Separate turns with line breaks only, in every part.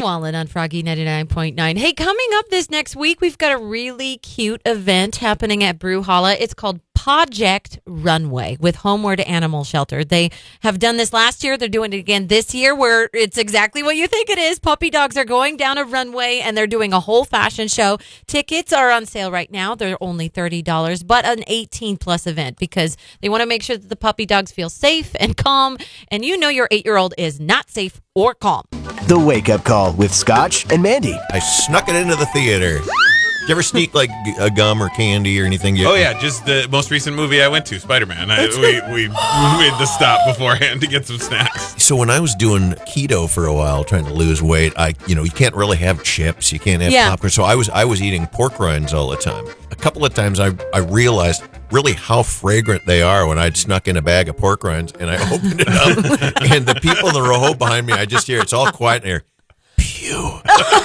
Wallen on Froggy 99.9. Hey, coming up this next week, we've got a really cute event happening at Brewhalla. It's called Project Runway with Homeward Animal Shelter. They have done this last year. They're doing it again this year, where it's exactly what you think it is. Puppy dogs are going down a runway and they're doing a whole fashion show. Tickets are on sale right now. They're only $30, but an 18-plus event because they want to make sure that the puppy dogs feel safe and calm. And you know your 8-year-old is not safe or calm.
The Wake Up Call with Scotch and Mandy.
I snuck it into the theater. Did you ever sneak like a gum or candy or anything?
Oh, yeah. Just the most recent movie I went to, Spider-Man. We made the stop beforehand to get some snacks.
So when I was doing keto for a while, trying to lose weight, you can't really have chips. You can't have popcorn. So I was eating pork rinds all the time. A couple of times I realized really how fragrant they are when I'd snuck in a bag of pork rinds and I opened it up. And the people in the row behind me, I just hear, it's all quiet in here. Pew.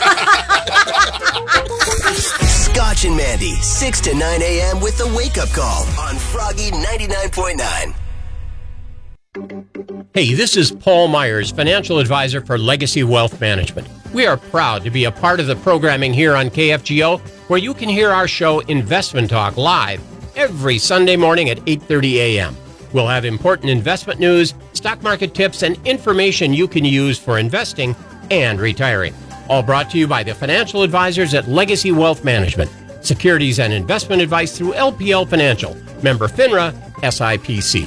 Scotch and Mandy, 6 to 9 a.m. with the Wake Up Call on Froggy 99.9.
Hey, this is Paul Myers, financial advisor for Legacy Wealth Management. We are proud to be a part of the programming here on KFGO, where you can hear our show Investment Talk live every Sunday morning at 8:30 a.m. We'll have important investment news, stock market tips, and information you can use for investing and retiring. All brought to you by the financial advisors at Legacy Wealth Management. Securities and investment advice through LPL Financial. Member FINRA, SIPC.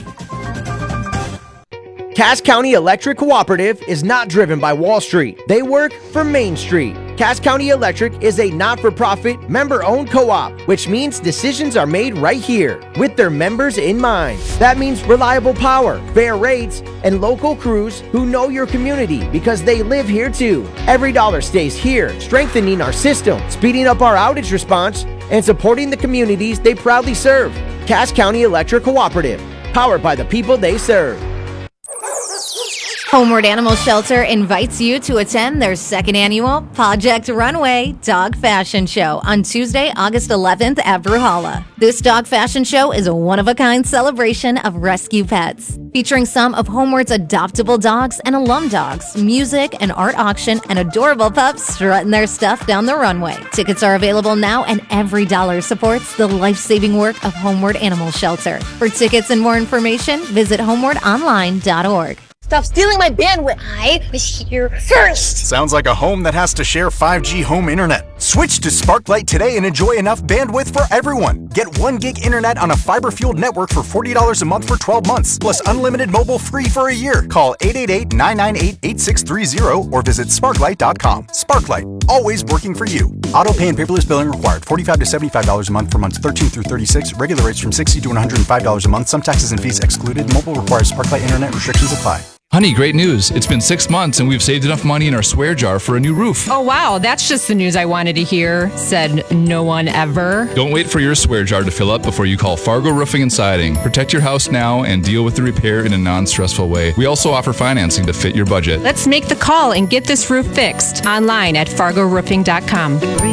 Cass County Electric Cooperative is not driven by Wall Street. They work for Main Street. Cass County Electric is a not-for-profit, member-owned co-op, which means decisions are made right here with their members in mind. That means reliable power, fair rates, and local crews who know your community because they live here too. Every dollar stays here, strengthening our system, speeding up our outage response, and supporting the communities they proudly serve. Cass County Electric Cooperative, powered by the people they serve.
Homeward Animal Shelter invites you to attend their second annual Project Runway Dog Fashion Show on Tuesday, August 11th at Brewhalla. This dog fashion show is a one-of-a-kind celebration of rescue pets, featuring some of Homeward's adoptable dogs and alum dogs, music, an art auction, and adorable pups strutting their stuff down the runway. Tickets are available now, and every dollar supports the life-saving work of Homeward Animal Shelter. For tickets and more information, visit homewardonline.org.
Stop stealing my bandwidth. I was here first.
Sounds like a home that has to share 5G home internet. Switch to Sparklight today and enjoy enough bandwidth for everyone. Get 1 gig internet on a fiber-fueled network for $40 a month for 12 months, plus unlimited mobile free for a year. Call 888-998-8630 or visit sparklight.com. Sparklight, always working for you. Auto pay and paperless billing required. $45 to $75 a month for months 13 through 36. Regular rates from $60 to $105 a month. Some taxes and fees excluded. Mobile requires Sparklight internet. Restrictions apply.
Honey, great news. It's been 6 months and we've saved enough money in our swear jar for a new roof.
Oh, wow. That's just the news I wanted to hear, said no one ever.
Don't wait for your swear jar to fill up before you call Fargo Roofing and Siding. Protect your house now and deal with the repair in a non-stressful way. We also offer financing to fit your budget.
Let's make the call and get this roof fixed online at fargoroofing.com.